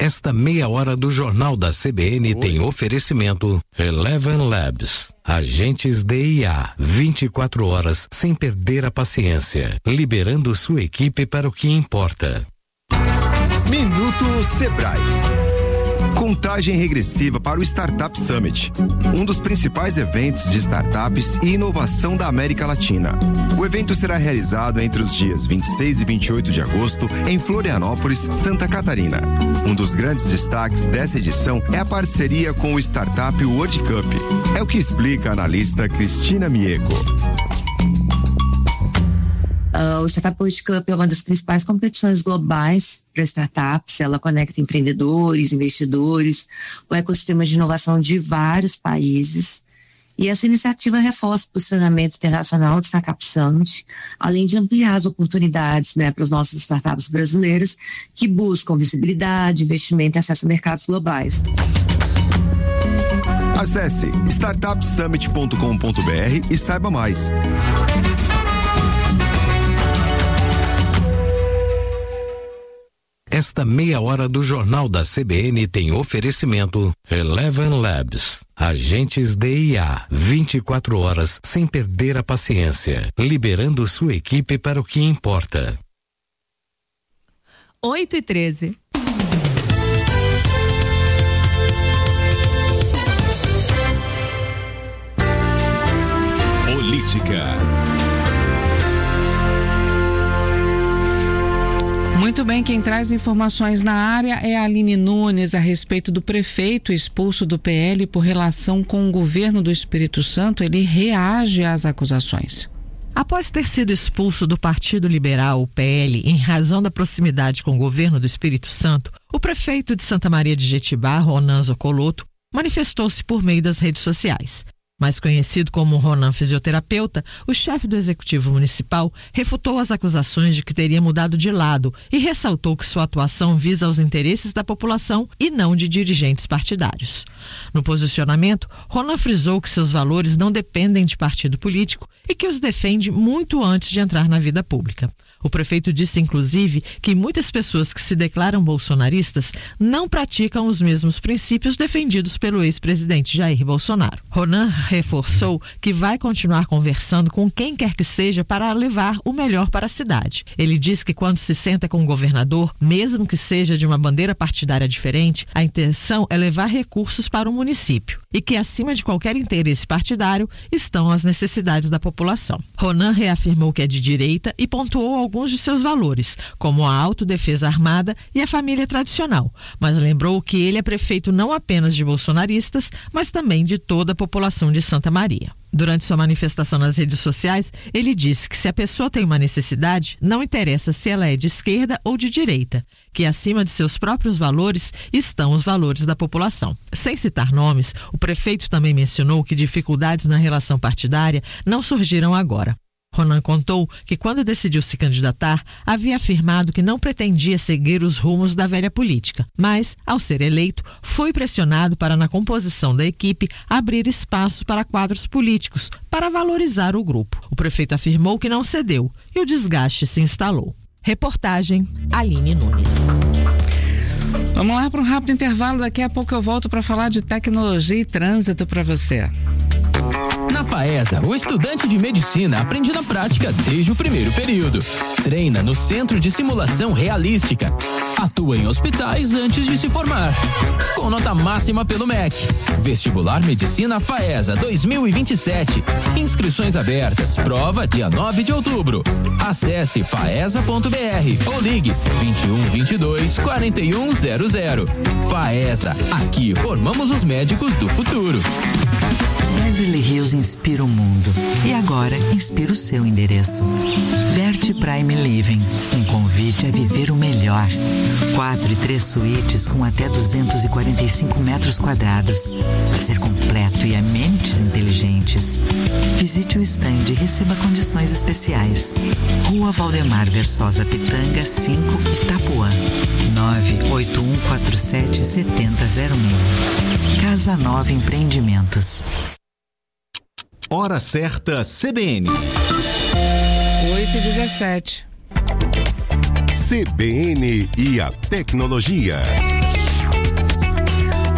Esta meia hora do Jornal da CBN tem oferecimento Eleven Labs. Agentes de IA, 24 horas sem perder a paciência, liberando sua equipe para o que importa. Minuto Sebrae. Contagem regressiva para o Startup Summit, um dos principais eventos de startups e inovação da América Latina. O evento será realizado entre os dias 26 e 28 de agosto em Florianópolis, Santa Catarina. Um dos grandes destaques dessa edição é a parceria com o Startup World Cup. É o que explica a analista Cristina Mieco. O Startup World Cup é uma das principais competições globais para startups. Ela conecta empreendedores, investidores, o ecossistema de inovação de vários países. E essa iniciativa reforça o posicionamento internacional do Startup Summit, além de ampliar as oportunidades, para as nossas startups brasileiras que buscam visibilidade, investimento e acesso a mercados globais. Acesse startupsummit.com.br e saiba mais. Esta meia hora do Jornal da CBN tem oferecimento Eleven Labs. Agentes de IA, 24 horas sem perder a paciência, liberando sua equipe para o que importa. 8h13. Política. Muito bem, quem traz informações na área é a Aline Nunes a respeito do prefeito expulso do PL por relação com o governo do Espírito Santo. Ele reage às acusações. Após ter sido expulso do Partido Liberal, o PL, em razão da proximidade com o governo do Espírito Santo, o prefeito de Santa Maria de Jetibá, Ronan Zoccoloto, manifestou-se por meio das redes sociais. Mais conhecido como Ronan Fisioterapeuta, o chefe do Executivo Municipal refutou as acusações de que teria mudado de lado e ressaltou que sua atuação visa os interesses da população e não de dirigentes partidários. No posicionamento, Ronan frisou que seus valores não dependem de partido político e que os defende muito antes de entrar na vida pública. O prefeito disse, inclusive, que muitas pessoas que se declaram bolsonaristas não praticam os mesmos princípios defendidos pelo ex-presidente Jair Bolsonaro. Ronan reforçou que vai continuar conversando com quem quer que seja para levar o melhor para a cidade. Ele diz que quando se senta com o governador, mesmo que seja de uma bandeira partidária diferente, a intenção é levar recursos para o município e que acima de qualquer interesse partidário estão as necessidades da população. Ronan reafirmou que é de direita e pontuou alguns de seus valores, como a autodefesa armada e a família tradicional, mas lembrou que ele é prefeito não apenas de bolsonaristas, mas também de toda a população de Santa Maria. Durante sua manifestação nas redes sociais, ele disse que se a pessoa tem uma necessidade, não interessa se ela é de esquerda ou de direita, que acima de seus próprios valores estão os valores da população. Sem citar nomes, o prefeito também mencionou que dificuldades na relação partidária não surgiram agora. Ronan contou que quando decidiu se candidatar, havia afirmado que não pretendia seguir os rumos da velha política, mas, ao ser eleito, foi pressionado para, na composição da equipe, abrir espaço para quadros políticos, para valorizar o grupo. O prefeito afirmou que não cedeu e o desgaste se instalou. Reportagem Aline Nunes. Vamos lá para um rápido intervalo, daqui a pouco eu volto para falar de tecnologia e trânsito para você. Na FAESA, o estudante de medicina aprende na prática desde o primeiro período. Treina no Centro de Simulação Realística. Atua em hospitais antes de se formar. Com nota máxima pelo MEC. Vestibular Medicina FAESA 2027. Inscrições abertas. Prova dia 9 de outubro. Acesse faesa.br ou ligue 2122-4100. FAESA. Aqui formamos os médicos do futuro. Beverly Hills inspira o mundo e agora inspira o seu endereço. Verte Prime Living, um convite a viver o melhor. 4 e 3 suítes com até 245 metros quadrados. Lazer completo e amenities inteligentes. Visite o stand e receba condições especiais. Rua Valdemar Versosa Pitanga 5, Itapuã. 981477006. Casa Nova Empreendimentos. Hora certa CBN. 8h17. CBN e a tecnologia.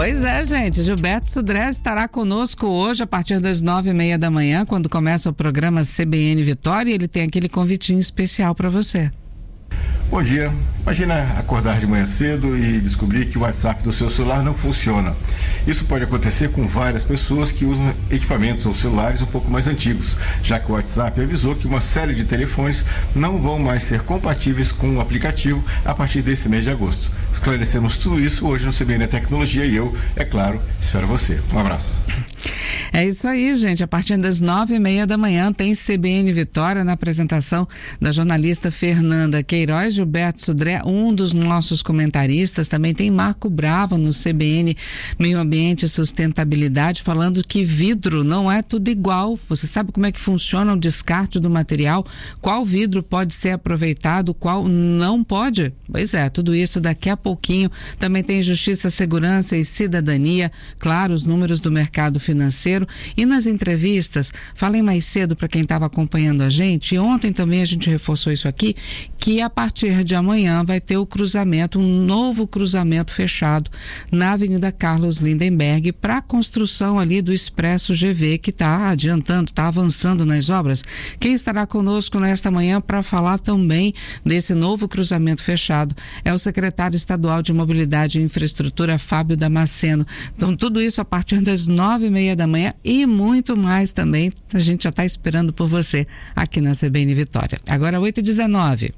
Pois é, gente, Gilberto Sudré estará conosco hoje a partir das 9:30 da manhã, quando começa o programa CBN Vitória, e ele tem aquele convitinho especial para você. Bom dia. Imagina acordar de manhã cedo e descobrir que o WhatsApp do seu celular não funciona. Isso pode acontecer com várias pessoas que usam equipamentos ou celulares um pouco mais antigos, já que o WhatsApp avisou que uma série de telefones não vão mais ser compatíveis com o aplicativo a partir desse mês de agosto. Esclarecemos tudo isso hoje no CBN Tecnologia e eu, é claro, espero você. Um abraço. É isso aí, gente. A partir das 9:30 da manhã tem CBN Vitória na apresentação da jornalista Fernanda Queiroz, Gilberto Sudré, um dos nossos comentaristas. Também tem Marco Bravo no CBN Meio Ambiente e Sustentabilidade, falando que vidro não é tudo igual. Você sabe como é que funciona o descarte do material? Qual vidro pode ser aproveitado, qual não pode? Pois é, tudo isso daqui a pouquinho. Também tem Justiça, Segurança e Cidadania, claro, os números do mercado financeiro. E nas entrevistas, falei mais cedo para quem estava acompanhando a gente, e ontem também a gente reforçou isso aqui, que a partir de amanhã vai ter o cruzamento, um novo cruzamento fechado na Avenida Carlos Lindenberg para a construção ali do Expresso GV, que está adiantando, está avançando nas obras. Quem estará conosco nesta manhã para falar também desse novo cruzamento fechado é o secretário estadual de Mobilidade e Infraestrutura, Fábio Damasceno. Então, tudo isso a partir das 9:30 da manhã e muito mais também. A gente já está esperando por você aqui na CBN Vitória. Agora 8h19.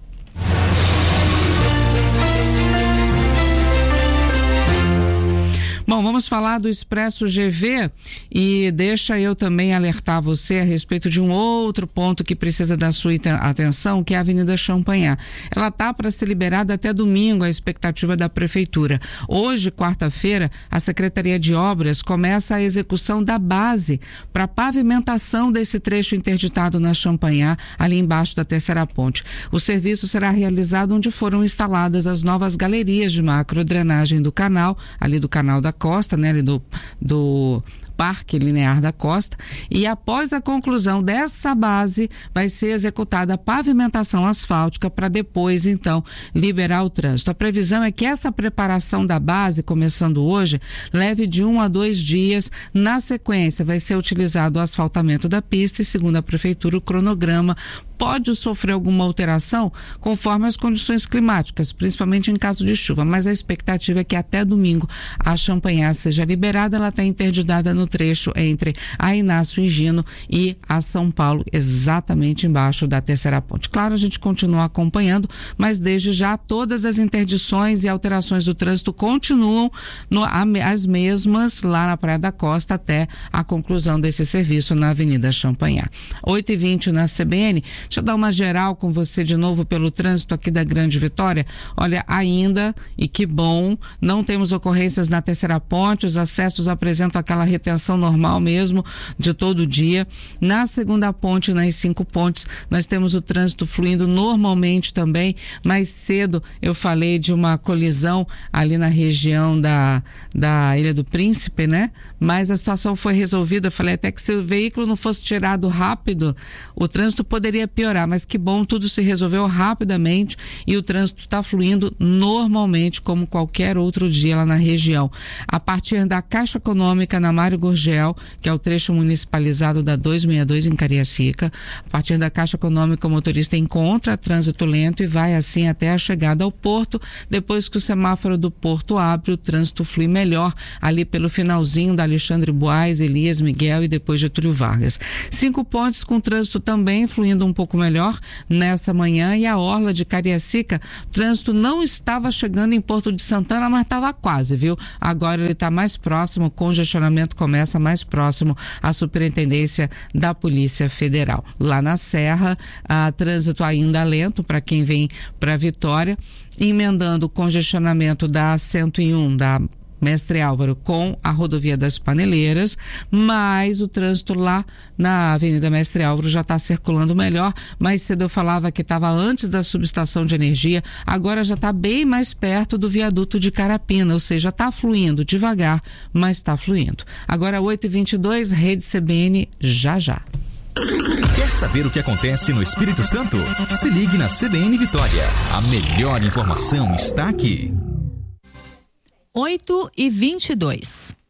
Bom, vamos falar do Expresso GV e deixa eu também alertar você a respeito de um outro ponto que precisa da sua atenção, que é a Avenida Champanhar. Ela está para ser liberada até domingo, a expectativa da Prefeitura. Hoje, quarta-feira, a Secretaria de Obras começa a execução da base para pavimentação desse trecho interditado na Champanhar, ali embaixo da Terceira Ponte. O serviço será realizado onde foram instaladas as novas galerias de macrodrenagem do canal, ali do Canal da Costa, né, ali do Parque Linear da Costa, e após a conclusão dessa base vai ser executada a pavimentação asfáltica para depois então liberar o trânsito. A previsão é que essa preparação da base, começando hoje, leve de 1 a 2 dias. Na sequência vai ser utilizado o asfaltamento da pista e, segundo a Prefeitura, o cronograma pode sofrer alguma alteração conforme as condições climáticas, principalmente em caso de chuva, mas a expectativa é que até domingo a Champanhar seja liberada. Ela está interditada no trecho entre a Inácio Higino e a São Paulo, exatamente embaixo da Terceira Ponte. Claro, a gente continua acompanhando, mas desde já todas as interdições e alterações do trânsito continuam as mesmas lá na Praia da Costa até a conclusão desse serviço na Avenida Champanhar. 8h20 na CBN. Deixa eu dar uma geral com você de novo pelo trânsito aqui da Grande Vitória. Olha, ainda, e que bom, não temos ocorrências na Terceira Ponte, os acessos apresentam aquela retenção normal mesmo, de todo dia. Na Segunda Ponte, nas 5 pontes, nós temos o trânsito fluindo normalmente também. Mais cedo eu falei de uma colisão ali na região da Ilha do Príncipe, né? Mas a situação foi resolvida. Eu falei até que se o veículo não fosse tirado rápido, o trânsito poderia piorar, mas que bom, tudo se resolveu rapidamente e o trânsito está fluindo normalmente como qualquer outro dia lá na região. A partir da Caixa Econômica na Mário Gurgel, que é o trecho municipalizado da 262 em Cariacica, a partir da Caixa Econômica o motorista encontra trânsito lento e vai assim até a chegada ao porto. Depois que o semáforo do porto abre, o trânsito flui melhor ali pelo finalzinho da Alexandre Buais, Elias Miguel e depois Getúlio Vargas. 5 pontes com trânsito também fluindo um pouco melhor nessa manhã, e a orla de Cariacica, o trânsito não estava chegando em Porto de Santana, mas estava quase, viu? Agora ele está mais próximo, o congestionamento começa mais próximo à Superintendência da Polícia Federal. Lá na Serra, trânsito ainda lento para quem vem para Vitória, emendando o congestionamento da 101, da Mestre Álvaro com a rodovia das Paneleiras, mas o trânsito lá na Avenida Mestre Álvaro já está circulando melhor. Mais cedo eu falava que estava antes da subestação de energia, agora já está bem mais perto do viaduto de Carapina, ou seja, está fluindo devagar, mas está fluindo. Agora 8h22, Rede CBN, já. Quer saber o que acontece no Espírito Santo? Se ligue na CBN Vitória. A melhor informação está aqui. 8h22.